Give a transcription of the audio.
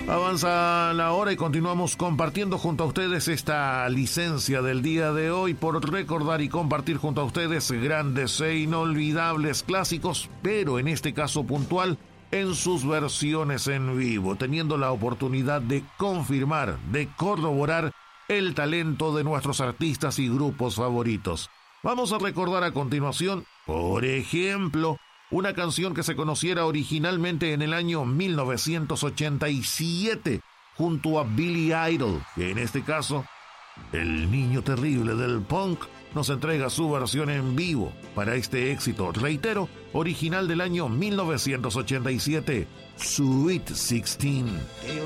Avanza la hora y continuamos compartiendo junto a ustedes esta licencia del día de hoy por recordar y compartir junto a ustedes grandes e inolvidables clásicos, pero en este caso puntual en sus versiones en vivo, teniendo la oportunidad de confirmar, de corroborar el talento de nuestros artistas y grupos favoritos. Vamos a recordar a continuación, por ejemplo, una canción que se conociera originalmente en el año 1987 junto a Billy Idol, que en este caso, el niño terrible del punk, nos entrega su versión en vivo para este éxito, reitero, original del año 1987, Sweet 16.